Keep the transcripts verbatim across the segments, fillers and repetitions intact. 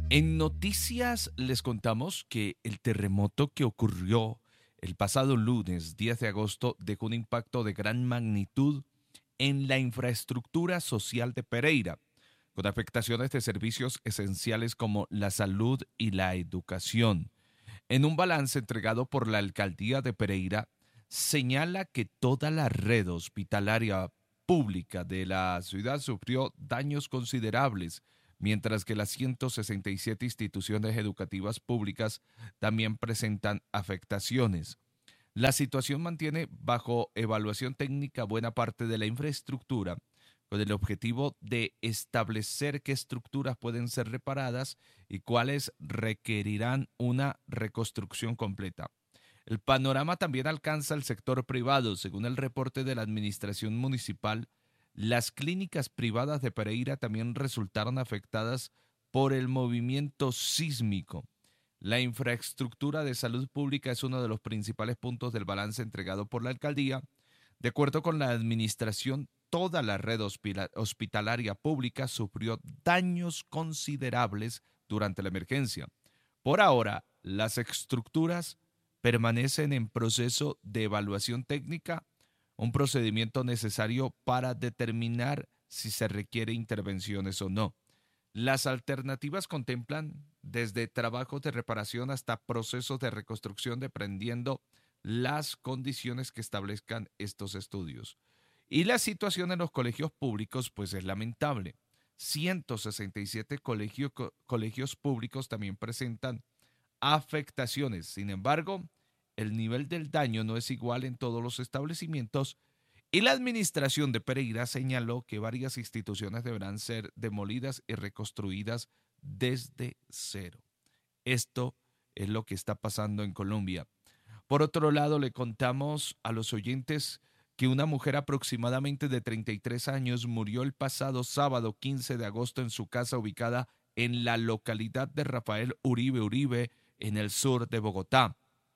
En noticias les contamos que el terremoto que ocurrió el pasado lunes diez de agosto dejó un impacto de gran magnitud en la infraestructura social de Pereira, con afectaciones de servicios esenciales como la salud y la educación. En un balance entregado por la alcaldía de Pereira, señala que toda la red hospitalaria pública de la ciudad sufrió daños considerables, mientras que las ciento sesenta y siete instituciones educativas públicas también presentan afectaciones. La situación mantiene bajo evaluación técnica buena parte de la infraestructura, con el objetivo de establecer qué estructuras pueden ser reparadas y cuáles requerirán una reconstrucción completa. El panorama también alcanza el sector privado. Según el reporte de la Administración Municipal, las clínicas privadas de Pereira también resultaron afectadas por el movimiento sísmico. La infraestructura de salud pública es uno de los principales puntos del balance entregado por la alcaldía. De acuerdo con la administración, toda la red hospitalaria pública sufrió daños considerables durante la emergencia. Por ahora, las estructuras permanecen en proceso de evaluación técnica, un procedimiento necesario para determinar si se requiere intervenciones o no. Las alternativas contemplan desde trabajos de reparación hasta procesos de reconstrucción dependiendo las condiciones que establezcan estos estudios. Y la situación en los colegios públicos pues es lamentable. ciento sesenta y siete colegio, co- colegios públicos también presentan afectaciones. Sin embargo, el nivel del daño no es igual en todos los establecimientos y la administración de Pereira señaló que varias instituciones deberán ser demolidas y reconstruidas desde cero. Esto es lo que está pasando en Colombia. Por otro lado, le contamos a los oyentes que una mujer aproximadamente de treinta y tres años murió el pasado sábado quince de agosto en su casa ubicada en la localidad de Rafael Uribe Uribe, en el sur de Bogotá.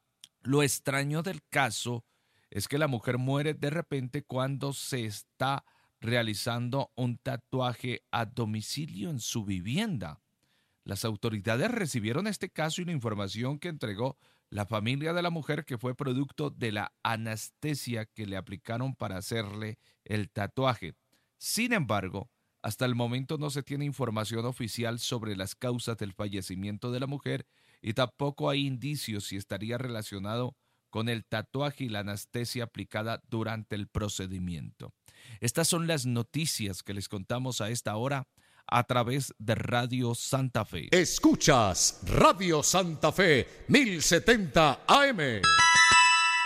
Lo extraño del caso es que la mujer muere de repente cuando se está realizando un tatuaje a domicilio en su vivienda. Las autoridades recibieron este caso y la información que entregó la familia de la mujer, que fue producto de la anestesia que le aplicaron para hacerle el tatuaje. Sin embargo, hasta el momento no se tiene información oficial sobre las causas del fallecimiento de la mujer y tampoco hay indicios si estaría relacionado con el tatuaje y la anestesia aplicada durante el procedimiento. Estas son las noticias que les contamos a esta hora a través de Radio Santa Fe. Escuchas Radio Santa Fe mil setenta A M.